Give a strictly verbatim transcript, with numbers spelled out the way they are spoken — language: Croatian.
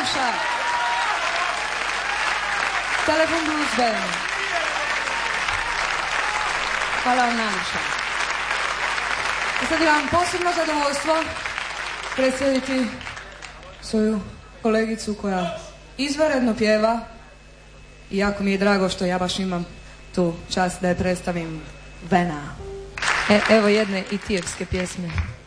Nataša. Telefon Blues Band. Hvala vam najviše. I sad imam posebno zadovoljstvo predstaviti svoju kolegicu koja izvanredno pjeva i jako mi je drago što ja baš imam tu čast da je predstavim. Vena. E, evo jedne i tijevske pjesme.